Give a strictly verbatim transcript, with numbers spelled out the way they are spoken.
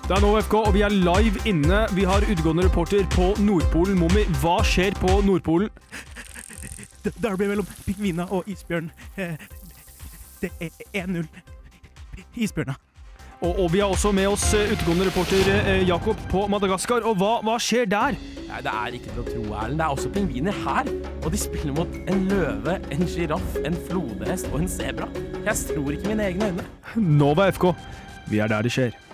Det er nå F K, og vi er live inne. Vi har utgående reporter på Nordpolen. Mommy, hva skjer på Nordpolen? Derby mellom pingviner og isbjørn. Det er en null. Isbjørna. Og, og vi har også med oss utgående reporter eh, Jakob på Madagaskar. Og hva, hva skjer der? Nei, det er ikke til å tro, Erlend. Det er også pingviner her. Og de spiller mot en løve, en giraff, en flodhest og en zebra. Jeg tror ikke mine egne øyne. Nova F K. Vi er der det skjer.